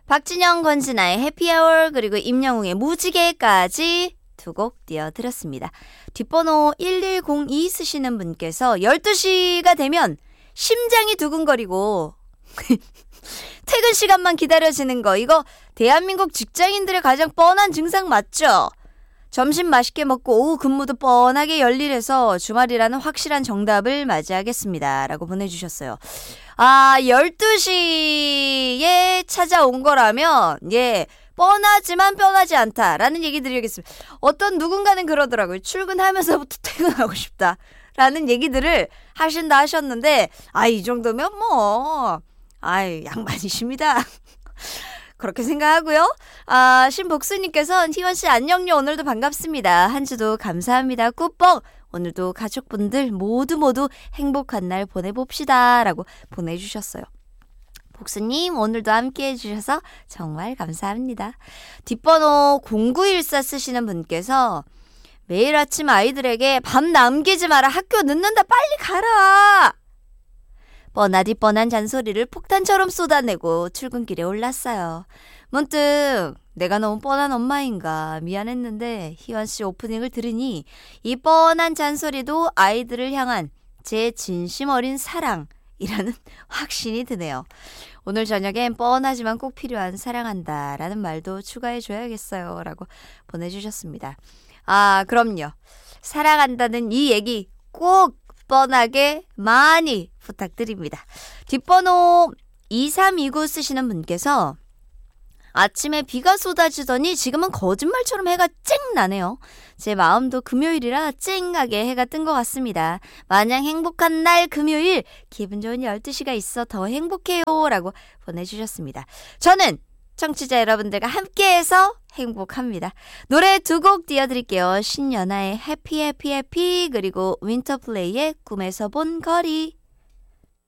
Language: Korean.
박진영, 권진아의 해피아워 그리고 임영웅의 무지개까지 두 곡 띄워드렸습니다. 뒷번호 1102 쓰시는 분께서 12시가 되면 심장이 두근거리고 퇴근 시간만 기다려지는 거 이거 대한민국 직장인들의 가장 뻔한 증상 맞죠? 점심 맛있게 먹고 오후 근무도 뻔하게 열일해서 주말이라는 확실한 정답을 맞이하겠습니다. 라고 보내주셨어요. 12시에 찾아온 거라면 뻔하지만 뻔하지 않다라는 얘기 드리겠습니다. 어떤 누군가는 그러더라고요. 출근하면서부터 퇴근하고 싶다. 라는 얘기들을 하신다 하셨는데 이 정도면 양반이십니다. 그렇게 생각하고요. 신복수님께서는 희원씨 안녕요. 오늘도 반갑습니다. 한 주도 감사합니다. 꾸뻑. 오늘도 가족분들 모두 행복한 날 보내봅시다. 라고 보내주셨어요. 복수님 오늘도 함께 해주셔서 정말 감사합니다. 뒷번호 0914 쓰시는 분께서 매일 아침 아이들에게 밥 남기지 마라. 학교 늦는다. 빨리 가라. 뻔하디 뻔한 잔소리를 폭탄처럼 쏟아내고 출근길에 올랐어요. 문득 내가 너무 뻔한 엄마인가 미안했는데 희원씨 오프닝을 들으니 이 뻔한 잔소리도 아이들을 향한 제 진심 어린 사랑이라는 확신이 드네요. 오늘 저녁엔 뻔하지만 꼭 필요한 사랑한다 라는 말도 추가해줘야겠어요. 라고 보내주셨습니다. 그럼요. 사랑한다는 이 얘기 꼭 뻔하게 많이 부탁드립니다. 뒷번호 2329 쓰시는 분께서 아침에 비가 쏟아지더니 지금은 거짓말처럼 해가 쨍 나네요. 제 마음도 금요일이라 쨍하게 해가 뜬 것 같습니다. 마냥 행복한 날 금요일 기분 좋은 12시가 있어 더 행복해요 라고 보내주셨습니다. 저는 청취자 여러분들과 함께해서 행복합니다. 노래 두 곡 띄워드릴게요. 신연아의 해피 해피 해피 그리고 윈터플레이의 꿈에서 본 거리.